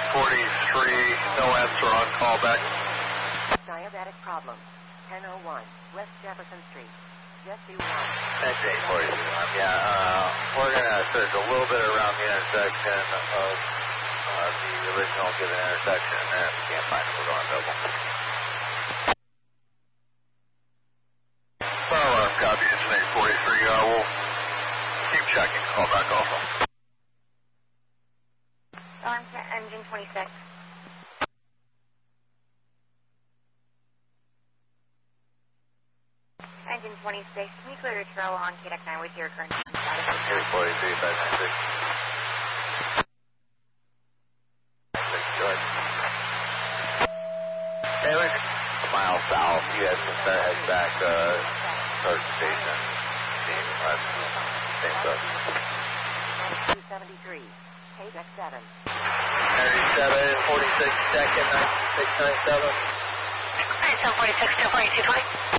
43, no answer on callback. Diabetic problem. 1001 West Jefferson Street. Jesse 1. That's 842. We're going to search a little bit around the intersection of the original given intersection, and if we can't find it, we're going double. Copy, it's 843. We'll keep checking. Call back also. Alarm to engine 26. Engine 26, can you clear your trail on KDEC9 with your current status? 843, 596. Taylor, a mile south. You guys can start heading back to Sergeant Station. Same stuff. 273. KDEC 7. 37, 46, second, 9697. 47, 46, 242, 20.